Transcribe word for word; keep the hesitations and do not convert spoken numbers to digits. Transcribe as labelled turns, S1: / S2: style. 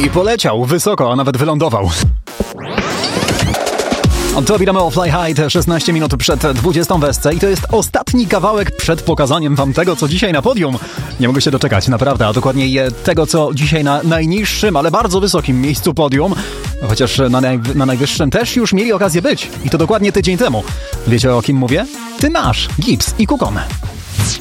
S1: I poleciał wysoko, a nawet wylądował. Tobi Romeo Fly High, szesnaście minut przed dwudziestą Wesce i to jest ostatni kawałek przed pokazaniem wam tego, co dzisiaj na podium. Nie mogę się doczekać, naprawdę, a dokładniej tego, co dzisiaj na najniższym, ale bardzo wysokim miejscu podium, chociaż na, naj, na najwyższym też już mieli okazję być. I to dokładnie tydzień temu. Wiecie, o kim mówię? Ty Nasz, Gibbs i Kukon.